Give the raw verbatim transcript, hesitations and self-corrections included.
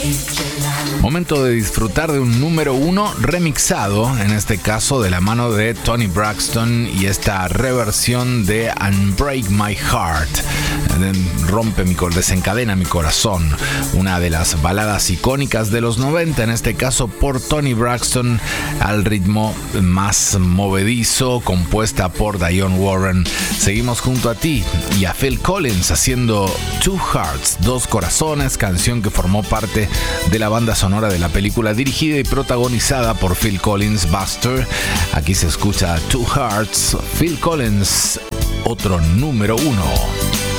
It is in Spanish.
Momento de disfrutar de un número uno remixado, en este caso de la mano de Toni Braxton y esta reversión de Unbreak My Heart. Rompe mi corazón, desencadena mi corazón. Una de las baladas icónicas de los noventa, en este caso por Toni Braxton, al ritmo más movedizo, compuesta por Dionne Warren. Seguimos junto a ti y a Phil Collins haciendo Two Hearts, Dos Corazones, canción que formó parte de la banda sonora de la película dirigida y protagonizada por Phil Collins, Buster. Aquí se escucha Two Hearts, Phil Collins, otro número uno.